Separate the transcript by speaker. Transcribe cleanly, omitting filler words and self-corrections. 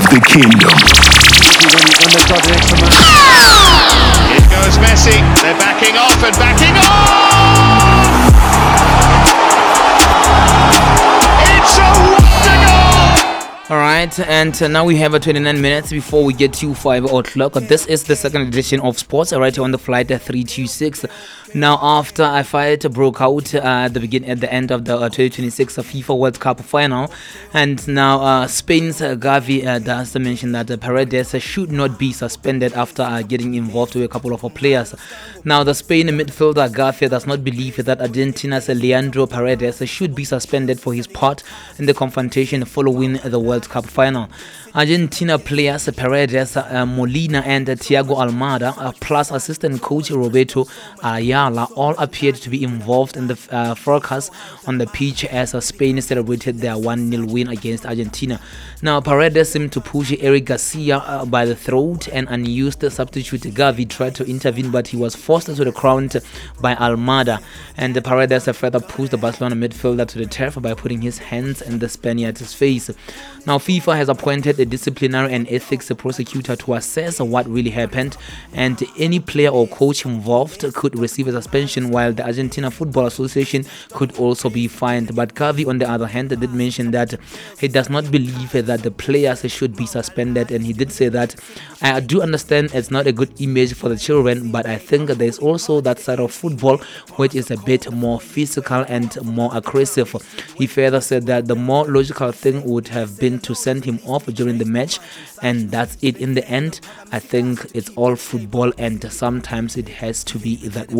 Speaker 1: the kingdom.
Speaker 2: When they've got the extra man.
Speaker 3: Here goes Messi. They're backing off and backing off. It's a wonder goal.
Speaker 4: All right, and now we have 29 minutes before we get to 5 o'clock. This is the second edition of Sports, right here on the flight 326. Now, after a fight broke out at the end of the 2026 FIFA World Cup final, and now Spain's Gavi does mention that Paredes should not be suspended after getting involved with a couple of players. Now, the Spain midfielder Gavi does not believe that Argentina's Leandro Paredes should be suspended for his part in the confrontation following the World Cup final. Argentina players Paredes, Molina and Thiago Almada, plus assistant coach Roberto Ayala, all appeared to be involved in the fracas on the pitch as Spain celebrated their 1-0 win against Argentina. Now, Paredes seemed to push Eric Garcia by the throat, and unused substitute Gavi tried to intervene, but he was forced to the ground by Almada. And Paredes further pushed the Barcelona midfielder to the turf by putting his hands in the Spaniard's face. Now, FIFA has appointed a disciplinary and ethics prosecutor to assess what really happened, and any player or coach involved could receive a suspension, while the Argentina Football Association could also be fined. But Gavi, on the other hand, did mention that he does not believe that the players should be suspended, and he did say that, I do understand it's not a good image for the children, but I think there's also that side of football which is a bit more physical and more aggressive. He further said that the more logical thing would have been to send him off during the match, and that's it. In the end, I think it's all football, and sometimes it has to be that way.